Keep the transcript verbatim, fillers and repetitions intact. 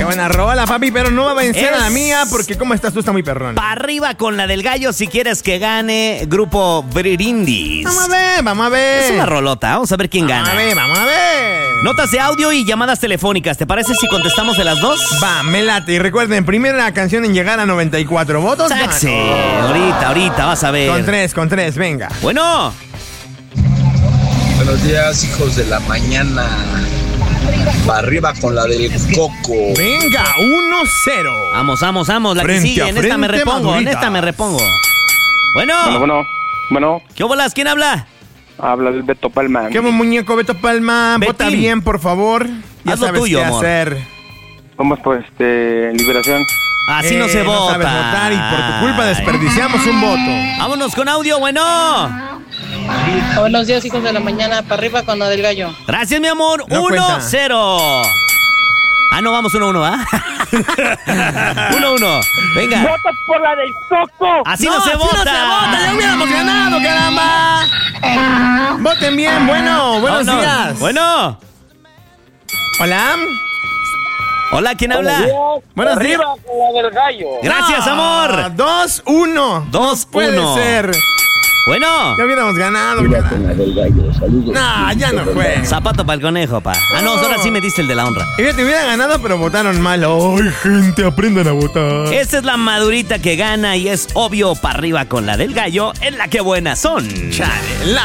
Qué buena rola, papi, pero no va a vencer Es- a la mía porque como estás tú está muy perrón. Pa' arriba con la del gallo si quieres que gane Grupo Brindis. Vamos a ver, vamos a ver. Es una rolota, vamos a ver quién Vamos gana. a ver, vamos a ver. Notas de audio y llamadas telefónicas. ¿Te parece si contestamos de las dos? Va, me late. Y recuerden, primera canción en llegar a noventa y cuatro votos. Taxi. ganó. Ahorita, ahorita, vas a ver. Con tres, con tres, venga. Bueno, Buenos días, hijos de la mañana. Para arriba con la del Coco. Venga, uno cero. vamos, vamos, vamos. La Frente que sigue. a En esta me frente, repongo, en Madurita. esta me repongo. Bueno, Bueno, bueno, bueno, ¿qué bolas? ¿Quién habla? habla el Beto Palma. Qué buen muñeco, Beto Palma. Betín. Vota bien, por favor. Ya Haz lo sabes tuyo, qué amor. hacer. Vamos por este, Liberación. Así Eh, no se vota. sabes votar y por tu culpa desperdiciamos un voto. Vámonos con audio, bueno. Buenos días, hijos de la mañana, para arriba con la del gallo. Gracias, mi amor. No uno cuenta. cero. Ah, no, vamos uno uno, ¿ah? uno uno. Venga. ¡Votas por la del Coco! Así no, se así vota. no se vota, ya hubiéramos ganado, caramba. Voten bien, bueno, buenos Vámonos. días. Bueno. Hola. Hola, ¿quién habla? Buenos días. con la del gallo. Gracias, Ah, amor. Dos, uno. Dos, Puede uno. ser. Bueno. Ya hubiéramos ganado. Nah, ya no fue. Zapato para el conejo, pa. Ah, no, ahora sí me diste el de la honra. Fíjate, hubiera ganado, pero votaron mal. Ay, gente, aprendan a votar. Esta es la madurita que gana y es obvio para arriba con la del gallo. Es la que buenas son. Chale, la